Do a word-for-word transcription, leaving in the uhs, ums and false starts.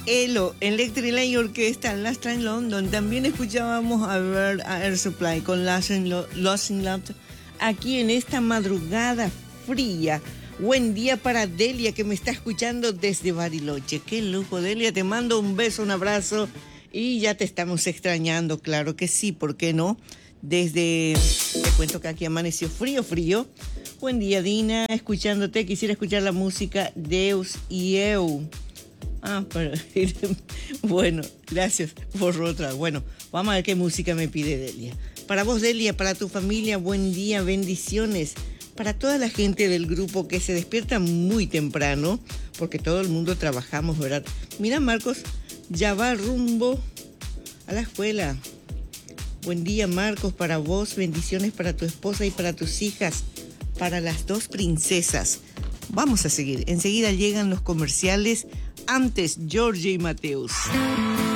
Elo, Electric Light Orchestra, Last Train London. También escuchábamos a, ver, a Air Supply con Lost in, Lo, Lost in Love aquí en esta madrugada fría. Buen día para Delia, que me está escuchando desde Bariloche. Qué lujo, Delia, te mando un beso, un abrazo y ya te estamos extrañando, claro que sí, ¿por qué no? Desde, te cuento que aquí amaneció frío, frío. Buen día, Dina, escuchándote, quisiera escuchar la música Deus y Eu. Ah, pero, bueno, gracias por otra. Bueno, vamos a ver qué música me pide Delia. Para vos, Delia, para tu familia, buen día, bendiciones. Para toda la gente del grupo que se despierta muy temprano, porque todo el mundo trabajamos, ¿verdad? Mira, Marcos, ya va rumbo a la escuela. Buen día, Marcos, para vos, bendiciones para tu esposa y para tus hijas, para las dos princesas. Vamos a seguir, enseguida llegan los comerciales. Antes, Georgie y Mateus.